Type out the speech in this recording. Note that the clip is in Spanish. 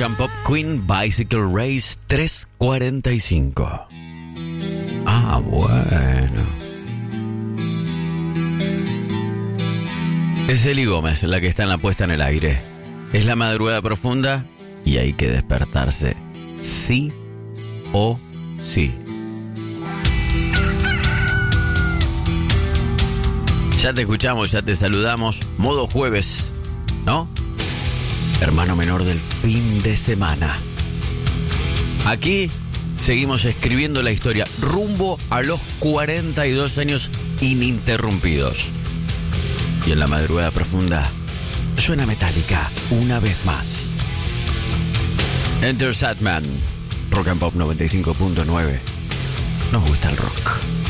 Rock and Pop Queen Bicycle Race 345. Ah, bueno. Es Eli Gómez la que está en la puesta en el aire. Es la madrugada profunda y hay que despertarse. Sí o sí. Ya te escuchamos, ya te saludamos. Modo jueves, ¿no? Hermano menor del fin de semana. Aquí seguimos escribiendo la historia rumbo a los 42 años ininterrumpidos. Y en la madrugada profunda suena Metallica una vez más. Enter Sandman, Rock and Pop 95.9. Nos gusta el rock.